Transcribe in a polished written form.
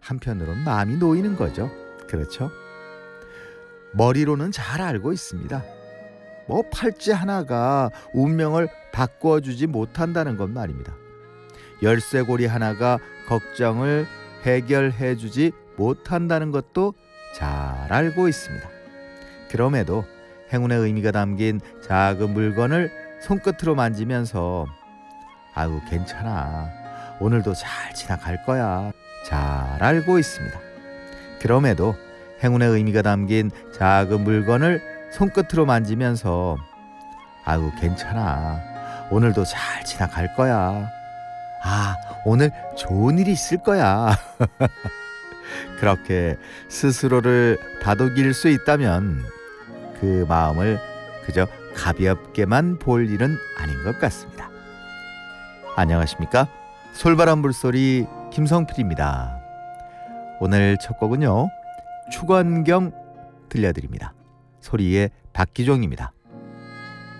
한편으로는 마음이 놓이는 거죠. 그렇죠? 머리로는 잘 알고 있습니다. 뭐 팔찌 하나가 운명을 바꿔주지 못한다는 건 말입니다. 열쇠고리 하나가 걱정을 해결해주지 못한다는 것도 잘 알고 있습니다. 그럼에도 행운의 의미가 담긴 작은 물건을 손끝으로 만지면서 아유 괜찮아, 오늘도 잘 지나갈 거야, 잘 알고 있습니다. 그럼에도 행운의 의미가 담긴 작은 물건을 손끝으로 만지면서 아유 괜찮아, 오늘도 잘 지나갈 거야, 아 오늘 좋은 일이 있을 거야 그렇게 스스로를 다독일 수 있다면 그 마음을 그저 가볍게만 볼 일은 아닌 것 같습니다. 안녕하십니까? 솔바람 불소리 김성필입니다. 오늘 첫 곡은요, 추건경 들려드립니다. 소리의 박기종입니다.